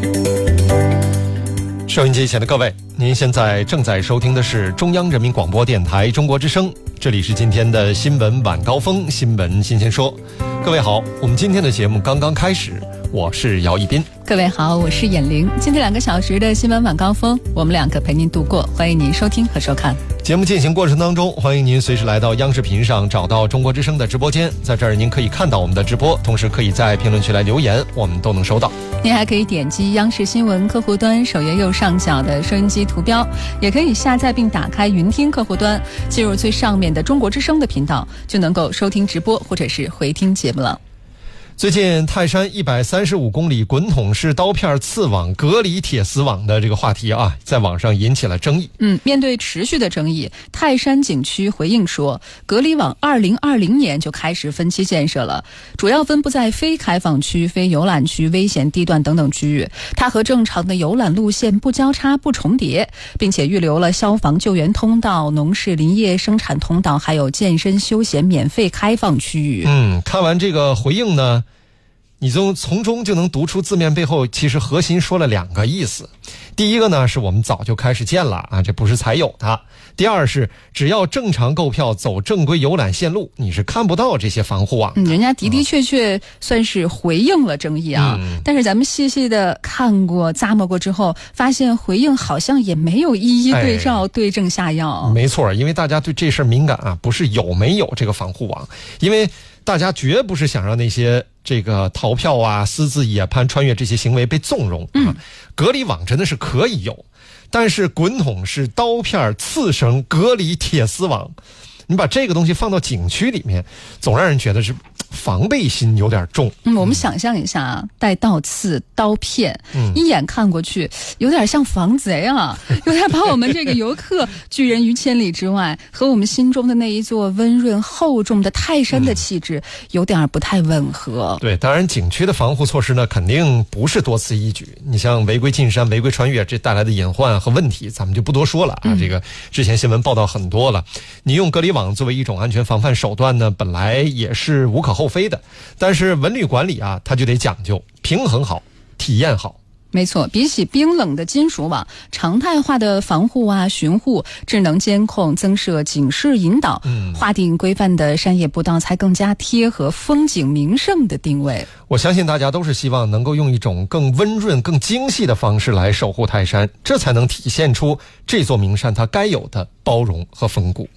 收音机前的各位，您现在正在收听的是中央人民广播电台中国之声，这里是今天的新闻晚高峰，新闻新鲜说。各位好，我们今天的节目刚刚开始，我是姚一斌。 各位好，我是眼玲。今天2个小时的新闻晚高峰，我们2个陪您度过，欢迎您收听和收看。 节目进行过程当中，欢迎您随时来到央视频上找到中国之声的直播间，在这儿您可以看到我们的直播，同时可以在评论区来留言，我们都能收到。 您还可以点击央视新闻客户端首页右上角的收音机图标，也可以下载并打开云听客户端，进入最上面的中国之声的频道，就能够收听直播或者是回听节目了。 最近泰山135公里滚筒式刀片刺网隔离铁丝网的这个话题啊，在网上引起了争议。 面对持续的争议，泰山景区回应说，隔离网2020年就开始分期建设了，主要分布在非开放区、非游览区、危险地段等等区域。它和正常的游览路线不交叉、不重叠，并且预留了消防救援通道、农事林业生产通道，还有健身休闲免费开放区域。 看完这个回应呢，你从中就能读出字面背后其实核心说了2个意思。第一个呢，是我们早就开始建了啊，这不是才有的。第二是只要正常购票走正规游览线路，你是看不到这些防护网。 人家的确算是回应了争议啊。但是咱们细细的看过咂摸过之后，发现回应好像也没有一一对照、对症下药。 没错，因为大家对这事儿敏感啊，不是有没有这个防护网，因为大家绝不是想让那些这个逃票啊、私自野攀穿越这些行为被纵容啊。隔离网真的是可以有，但是滚筒式刀片刺绳隔离铁丝网，你把这个东西放到景区里面，总让人觉得是防备心有点重。 我们想象一下啊，带倒刺、刀片，一眼看过去有点像防贼啊，有点把我们这个游客拒人于千里之外，和我们心中的那一座温润厚重的泰山的气质有点不太吻合。 对，当然景区的防护措施呢，肯定不是多此一举。你像违规进山、违规穿越，这带来的隐患和问题，咱们就不多说了啊。这个之前新闻报道很多了。你用隔离网作为一种安全防范手段呢，本来也是无可厚非的，但是文旅管理啊，它就得讲究平衡好，体验好。 没错，比起冰冷的金属网，常态化的防护啊、巡护、智能监控、增设警示引导，划定规范的山野步道才更加贴合风景名胜的定位。 我相信大家都是希望能够用一种更温润、更精细的方式来守护泰山，这才能体现出这座名山它该有的包容和风骨。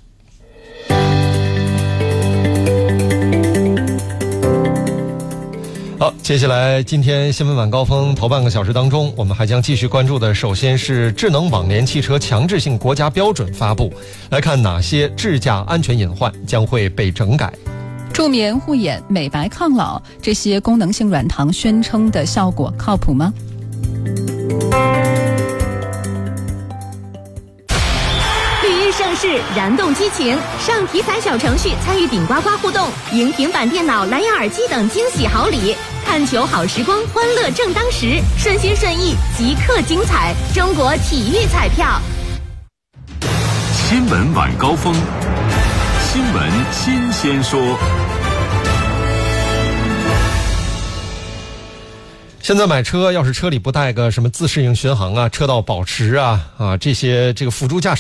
好，接下来今天新闻晚高峰头半个小时当中，我们还将继续关注的，首先是智能网联汽车强制性国家标准发布，来看哪些智驾安全隐患将会被整改。 助眠护眼、美白抗老，这些功能性软糖宣称的效果靠谱吗？ 盛世燃动激情，上体彩小程序参与顶呱呱互动，赢平板电脑、蓝牙耳机等惊喜好礼。看球好时光，欢乐正当时，顺心顺意，即刻精彩。中国体育彩票。 新闻晚高峰，新闻新鲜说。 现在买车，要是车里不带个什么自适应巡航啊、车道保持啊这些这个辅助驾驶